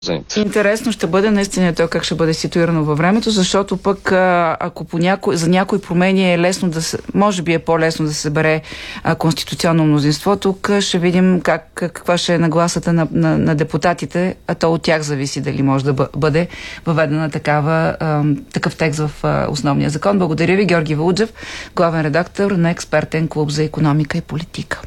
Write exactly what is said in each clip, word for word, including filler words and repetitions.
Интересно ще бъде наистина то как ще бъде ситуирано във времето, защото пък ако по някой, за някои промени е лесно да се, може би е по-лесно да се събере а, конституционно мнозинство, тук ще видим как, каква ще е нагласата на, на, на депутатите, а то от тях зависи дали може да бъде въведена такава, а, такъв текст в а, основния закон. Благодаря ви, Георги Вълджев, главен редактор на Експертен клуб за икономика и политика.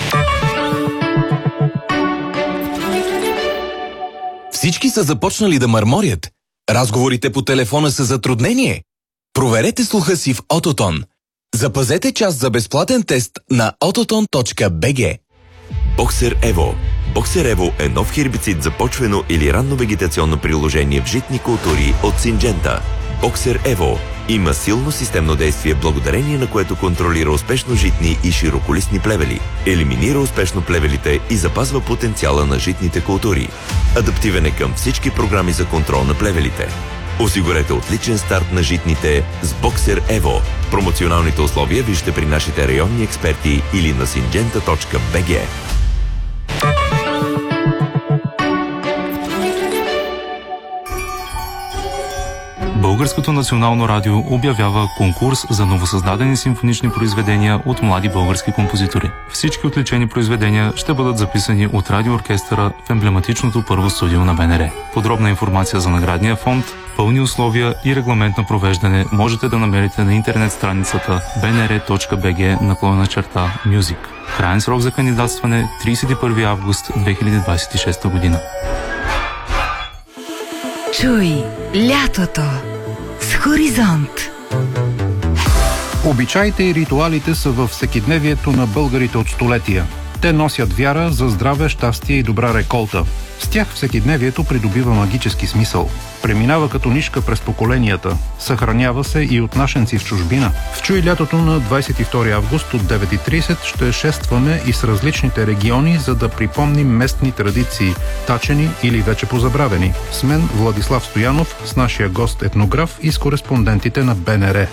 Всички са започнали да мърморят. Разговорите по телефона са затруднение. Проверете слуха си в Ототон. Запазете час за безплатен тест на ототон точка би джи. Боксер Ево. Боксер Ево е нов хербицид за почвено или ранно вегетационно приложение в житни култури от Синджента. Боксер Ево има силно системно действие, благодарение на което контролира успешно житни и широколистни плевели, елиминира успешно плевелите и запазва потенциала на житните култури. Адаптивен е към всички програми за контрол на плевелите. Осигурете отличен старт на житните с Боксер Ево. Промоционалните условия вижте при нашите районни експерти или на синджента точка би джи. Българското национално радио обявява конкурс за новосъздадени симфонични произведения от млади български композитори. Всички отличени произведения ще бъдат записани от радиооркестъра в емблематичното първо студио на Б Н Р. Подробна информация за наградния фонд, пълни условия и регламент на провеждане можете да намерите на интернет страницата би ен ар точка би джи наклонена черта Music. Краен срок за кандидатстване тридесет и първи август две хиляди двадесет и шеста година. Чуй лятото с Хоризонт. Обичаите и ритуалите са във всекидневието на българите от столетия. Те носят вяра за здраве, щастие и добра реколта. С тях всекидневието придобива магически смисъл. Преминава като нишка през поколенията. Съхранява се и от нашенци в чужбина. В Чуй лятото на двадесет и втори август от девет и тридесет ще шестваме и с различните региони, за да припомним местни традиции, тачени или вече позабравени. С мен Владислав Стоянов, с нашия гост етнограф и с кореспондентите на Б Н Р.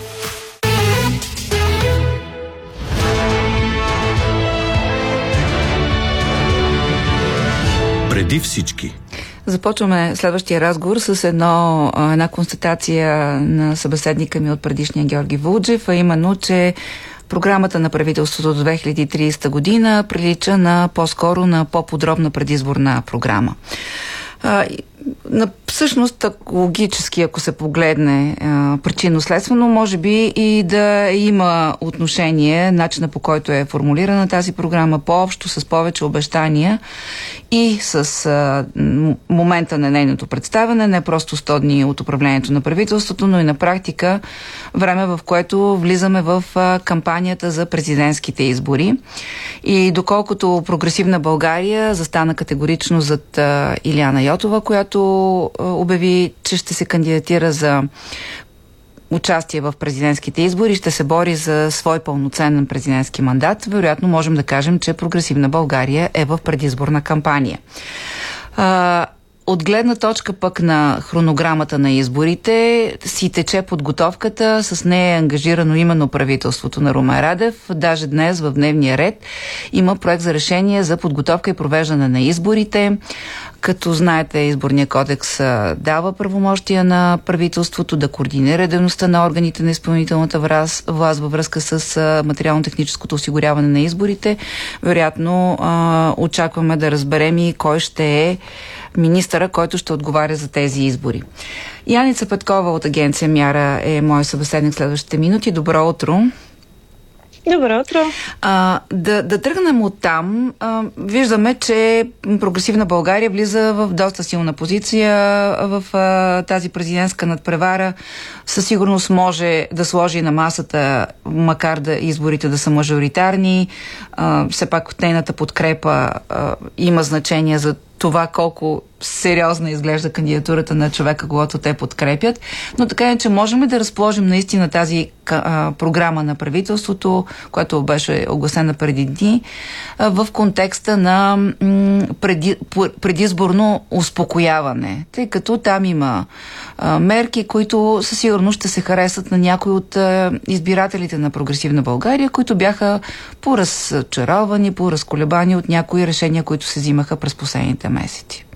Преди всички. Започваме следващия разговор с едно, една констатация на събеседника ми от предишния Георги Вълджев, а именно, че програмата на правителството до две хиляди и тридесета година прилича на по-скоро на по-подробна предизборна програма. На всъщност, логически, ако се погледне причинно-следствено, може би и да има отношение, начина по който е формулирана тази програма, по-общо, с повече обещания и с а, момента на нейното представяне, не просто сто дни от управлението на правителството, но и на практика време, в което влизаме в а, кампанията за президентските избори. И доколкото Прогресивна България застана категорично зад а, Илияна Йотова, която обяви, че ще се кандидатира за участие в президентските избори, ще се бори за свой пълноценен президентски мандат, вероятно можем да кажем, че Прогресивна България е в предизборна кампания. От гледна точка пък на хронограмата на изборите си тече подготовката, с нея е ангажирано именно правителството на Румен Радев. Даже днес в дневния ред има проект за решение за подготовка и провеждане на изборите. Като знаете, изборния кодекс дава правомощия на правителството да координира дейността на органите на изпълнителната власт във връзка с материално-техническото осигуряване на изборите. Вероятно очакваме да разберем и кой ще е министъра, който ще отговаря за тези избори. Яница Петкова от агенция Мяра е мой събеседник следващите минути. Добро утро! Добро утро! А, да, да тръгнем от там. А, виждаме, че Прогресивна България влиза в доста силна позиция в а, тази президентска надпревара. Със сигурност може да сложи на масата, макар да изборите да са мажоритарни. А, все пак от нейната подкрепа а, има значение за това колко сериозно изглежда кандидатурата на човека, когато те подкрепят. Но така е, че можем ли да разположим наистина тази а, програма на правителството, която беше огласена преди дни, а, в контекста на м, преди, предизборно успокояване, тъй като там има а, мерки, които със сигурност ще се харесат на някои от а, избирателите на Прогресивна България, които бяха поразчаровани, поразколебани от някои решения, които се взимаха през последните месеци.